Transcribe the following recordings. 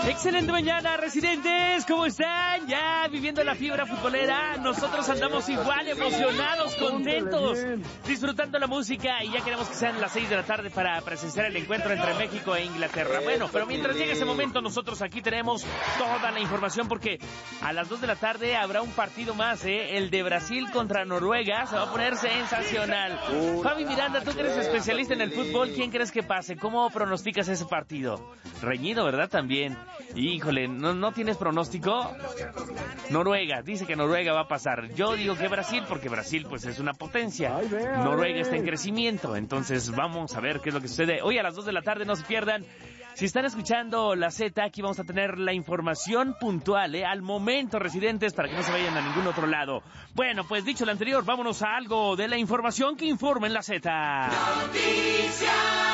Excelente mañana, residentes, ¿cómo están? Ya viviendo la fibra futbolera, nosotros andamos igual, emocionados, contentos, disfrutando la música y ya queremos que sean las 6 de la tarde para presenciar el encuentro entre México e Inglaterra. Bueno, pero mientras llegue ese momento, nosotros aquí tenemos toda la información porque a las 2 de la tarde habrá un partido más, el de Brasil contra Noruega, se va a poner sensacional. Fabi Miranda, tú que eres especialista en el fútbol, ¿quién crees que pase? ¿Cómo pronosticas ese partido? Reñido, ¿verdad? También. Híjole, ¿no tienes pronóstico? Noruega, dice que Noruega va a pasar. Yo digo que Brasil, porque Brasil pues es una potencia. Noruega está en crecimiento, entonces vamos a ver qué es lo que sucede. Hoy a las 2 de la tarde, no se pierdan. Si están escuchando la Z, aquí vamos a tener la información puntual, al momento, residentes, para que no se vayan a ningún otro lado. Bueno, pues dicho lo anterior, vámonos a algo de la información que informa en la Z. Noticias.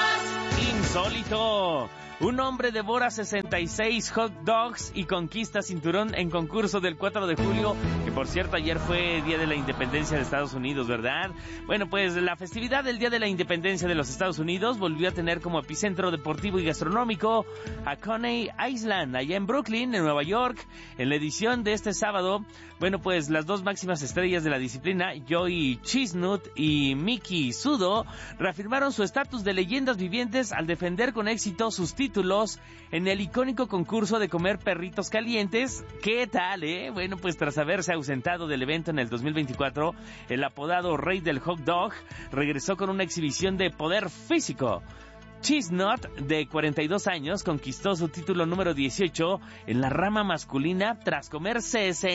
Insólito. Un hombre devora 66 hot dogs y conquista cinturón en concurso del 4 de julio, que por cierto ayer fue Día de la Independencia de Estados Unidos, ¿verdad? Bueno, pues la festividad del Día de la Independencia de los Estados Unidos volvió a tener como epicentro deportivo y gastronómico a Coney Island, allá en Brooklyn, en Nueva York. En la edición de este sábado, bueno, pues las dos máximas estrellas de la disciplina, Joey Chestnut y Miki Sudo, reafirmaron su estatus de leyendas vivientes al defender con éxito sus títulos en el icónico concurso de comer perritos calientes. ¿Qué tal, Bueno, pues tras haberse ausentado del evento en el 2024, el apodado Rey del Hot Dog regresó con una exhibición de poder físico. Chestnut, de 42 años, conquistó su título número 18 en la rama masculina tras comer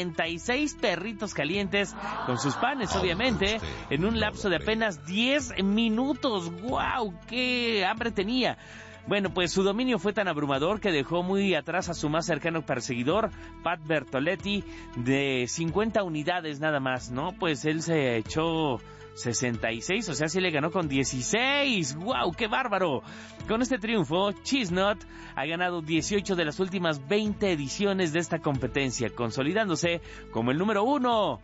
66 perritos calientes con sus panes, obviamente, en un lapso de apenas 10 minutos. ¡Guau! ¡Qué hambre tenía! Bueno, pues su dominio fue tan abrumador que dejó muy atrás a su más cercano perseguidor, Pat Bertoletti, de 50 unidades nada más, ¿no? Pues él se echó 66, o sea, sí le ganó con 16. ¡Wow! ¡Qué bárbaro! Con este triunfo, Chestnut ha ganado 18 de las últimas 20 ediciones de esta competencia, consolidándose como el número 1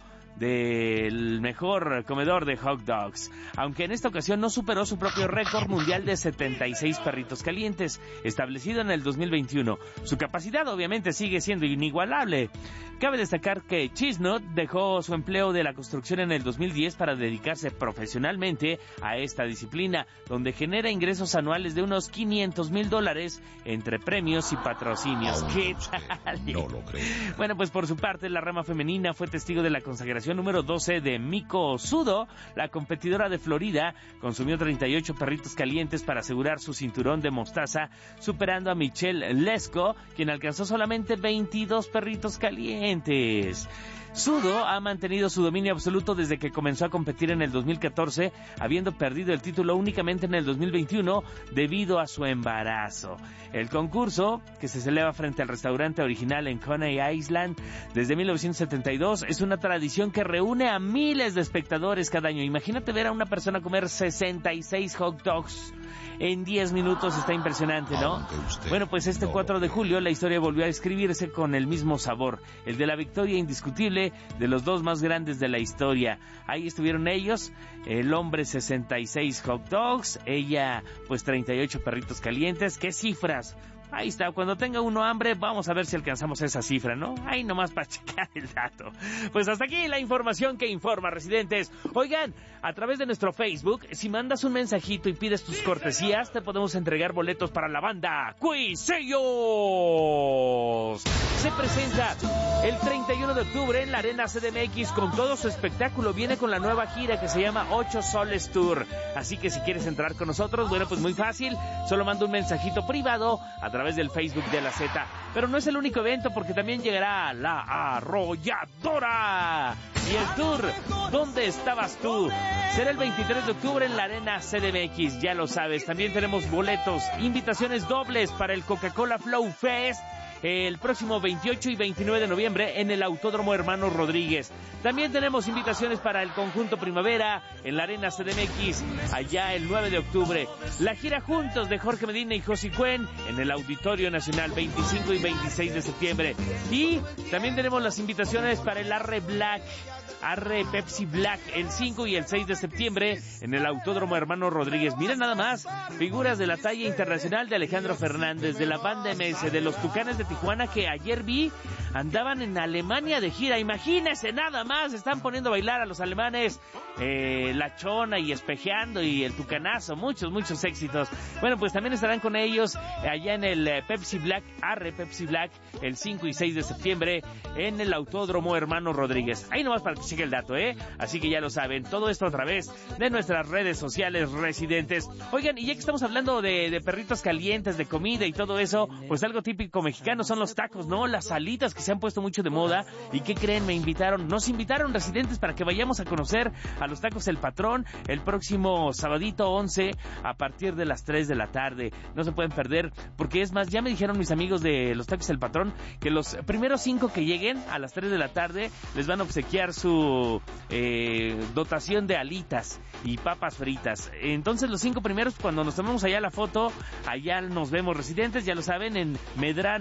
del mejor comedor de hot dogs, aunque en esta ocasión no superó su propio récord mundial de 76 perritos calientes, establecido en el 2021. Su capacidad obviamente sigue siendo inigualable. Cabe destacar que Chestnut dejó su empleo de la construcción en el 2010 para dedicarse profesionalmente a esta disciplina, donde genera ingresos anuales de unos $500,000 entre premios y patrocinios. ¿Qué tal? No lo creo. Bueno, pues por su parte, la rama femenina fue testigo de la consagración número 12 de Miko Sudo. La competidora de Florida consumió 38 perritos calientes para asegurar su cinturón de mostaza, superando a Michelle Lesko, quien alcanzó solamente 22 perritos calientes. Sudo ha mantenido su dominio absoluto desde que comenzó a competir en el 2014, habiendo perdido el título únicamente en el 2021 debido a su embarazo. El concurso, que se celebra frente al restaurante original en Coney Island desde 1972, es una tradición que reúne a miles de espectadores cada año. Imagínate ver a una persona comer 66 hot dogs en 10 minutos, está impresionante, ¿no? Bueno, pues este 4 de julio la historia volvió a escribirse con el mismo sabor, el de la victoria indiscutible de los dos más grandes de la historia. Ahí estuvieron ellos, el hombre 66 hot dogs, ella pues 38 perritos calientes. ¿Qué cifras? Ahí está, cuando tenga uno hambre, vamos a ver si alcanzamos esa cifra, ¿no? Ahí nomás para checar el dato. Pues hasta aquí la información que informa, residentes. Oigan, a través de nuestro Facebook, si mandas un mensajito y pides tus cortesías, te podemos entregar boletos para la banda Cuisellos. Se presenta el 31 de octubre en la Arena CDMX con todo su espectáculo. Viene con la nueva gira que se llama 8 Soles Tour. Así que si quieres entrar con nosotros, bueno, pues muy fácil. Solo manda un mensajito privado a través del Facebook de la Z. Pero no es el único evento, porque también llegará la Arrolladora. Y el tour, ¿Dónde estabas tú? Será el 23 de octubre en la Arena CDMX, ya lo sabes. También tenemos boletos, invitaciones dobles para el Coca-Cola Flow Fest el próximo 28 y 29 de noviembre en el Autódromo Hermanos Rodríguez. También tenemos invitaciones para el Conjunto Primavera en la Arena CDMX, allá el 9 de octubre. La gira Juntos de Jorge Medina y Josi Cuen en el Auditorio Nacional, 25 y 26 de septiembre. Y también tenemos las invitaciones para el Arre Pepsi Black el 5 y el 6 de septiembre en el Autódromo Hermanos Rodríguez. Miren nada más, figuras de la talla internacional de Alejandro Fernández, de la Banda MS, de los Tucanes de Tijuana, que ayer vi andaban en Alemania de gira. Imagínense nada más, están poniendo a bailar a los alemanes La Chona y Espejeando y El Tucanazo, muchos éxitos. Bueno, pues también estarán con ellos allá en el Pepsi Black, el 5 y 6 de septiembre en el Autódromo Hermano Rodríguez. Ahí nomás para que cheque el dato, así que ya lo saben, todo esto a través de nuestras redes sociales residentes. Oigan, y ya que estamos hablando de perritos calientes, de comida y todo eso, pues algo típico mexicano son los tacos, ¿no? Las alitas que se han puesto mucho de moda. ¿Y qué creen? Nos invitaron residentes para que vayamos a conocer a los tacos El Patrón el próximo sabadito 11 a partir de las 3 de la tarde. No se pueden perder, porque es más, ya me dijeron mis amigos de los tacos El Patrón que los primeros 5 que lleguen a las 3 de la tarde les van a obsequiar su dotación de alitas y papas fritas. Entonces los 5 primeros, cuando nos tomemos allá la foto, allá nos vemos residentes, ya lo saben, en Medrano